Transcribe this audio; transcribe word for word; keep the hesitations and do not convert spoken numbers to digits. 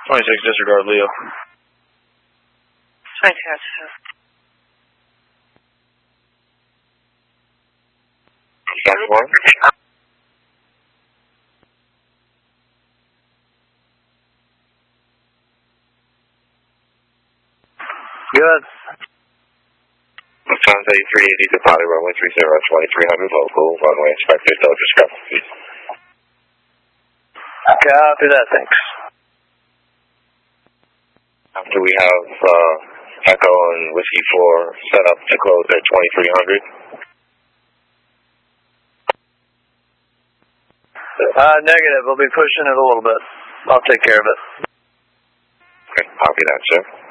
twenty-six, disregard Leo. Fantastic. Seven one. Good. Lufthansa three eighty, departing runway three zero, twenty-three hundred local, runway inspected, no discrepancies. Copy that, thanks. After we have uh, Echo and Whiskey four set up to close at twenty-three hundred. Uh, negative, we'll be pushing it a little bit. I'll take care of it. Okay, copy that, sir.